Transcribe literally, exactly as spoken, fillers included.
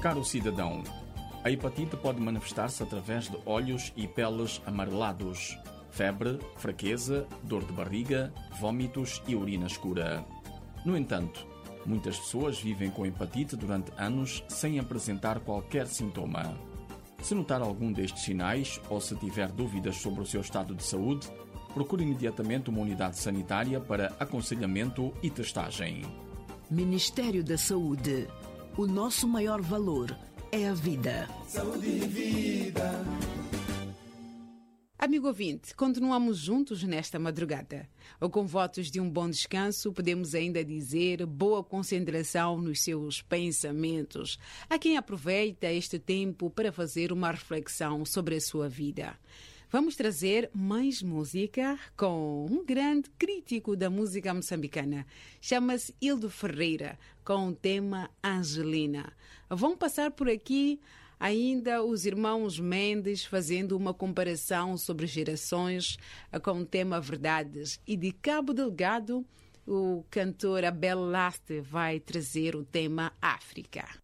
Caro cidadão, a hepatite pode manifestar-se através de olhos e peles amarelados, febre, fraqueza, dor de barriga, vômitos e urina escura. No entanto, muitas pessoas vivem com hepatite durante anos sem apresentar qualquer sintoma. Se notar algum destes sinais ou se tiver dúvidas sobre o seu estado de saúde, procure imediatamente uma unidade sanitária para aconselhamento e testagem. Ministério da Saúde. O nosso maior valor é a vida. Saúde e vida. Amigo ouvinte, continuamos juntos nesta madrugada. Ou com votos de um bom descanso, podemos ainda dizer boa concentração nos seus pensamentos. Há quem aproveita este tempo para fazer uma reflexão sobre a sua vida. Vamos trazer mais música com um grande crítico da música moçambicana. Chama-se Hildo Ferreira, com o tema Angelina. Vão passar por aqui ainda os irmãos Mendes fazendo uma comparação sobre gerações com o tema Verdades. E de Cabo Delgado, o cantor Abel Laste vai trazer o tema África.